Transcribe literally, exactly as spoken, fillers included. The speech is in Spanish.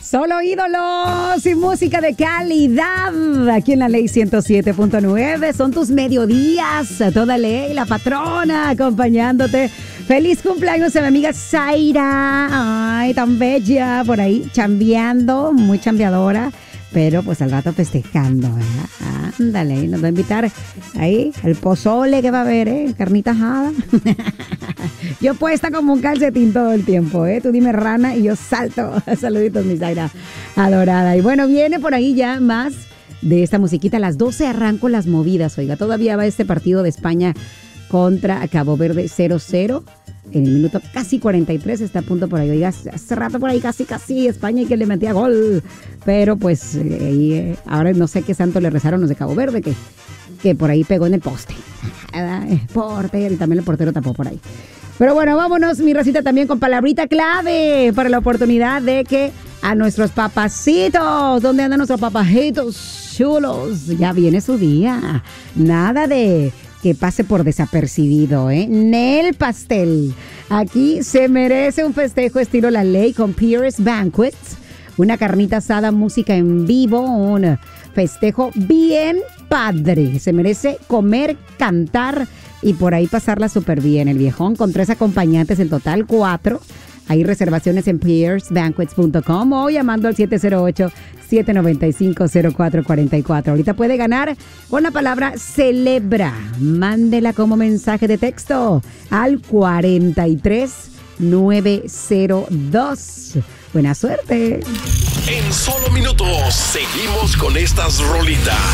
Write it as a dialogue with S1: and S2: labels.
S1: Solo ídolos y música de calidad. Aquí en la Ley ciento siete punto nueve. Son tus mediodías. A toda ley, la patrona acompañándote. Feliz cumpleaños a mi amiga Zaira. Ay, tan bella. Por ahí chambeando. Muy chambeadora. Pero pues al rato festejando, ¿verdad? Ándale, nos va a invitar ahí el pozole que va a haber, ¿eh? Carnita ajada. Yo puesta como un calcetín todo el tiempo, ¿eh? Tú dime rana y yo salto. Saluditos, mi Zaira adorada. Y bueno, viene por ahí ya más de esta musiquita. A las doce arranco las movidas, oiga. Todavía va este partido de España contra Cabo Verde cero cero. En el minuto casi cuarenta y tres está a punto por ahí. Oiga, hace rato por ahí casi, casi España y que le metía gol. Pero pues eh, eh, ahora no sé qué santo le rezaron los de Cabo Verde, que, que por ahí pegó en el poste. Portero, y también el portero tapó por ahí. Pero bueno, vámonos, mi racita, también con palabrita clave para la oportunidad de que a nuestros papacitos, ¿dónde andan nuestros papajitos chulos? Ya viene su día. Nada de que pase por desapercibido, ¿eh? Nel pastel. Aquí se merece un festejo estilo La Ley con Pierce Banquets. Una carnita asada, música en vivo, un festejo bien padre. Se merece comer, cantar y por ahí pasarla súper bien. El viejón con tres acompañantes, en total cuatro. Hay reservaciones en pierce banquets punto com o llamando al siete cero ocho, siete nueve cinco, cero cuatro cuatro cuatro. Ahorita puede ganar con la palabra celebra. Mándela como mensaje de texto al cuarenta y tres nueve cero dos. Buena suerte.
S2: En solo minutos seguimos con estas rolitas.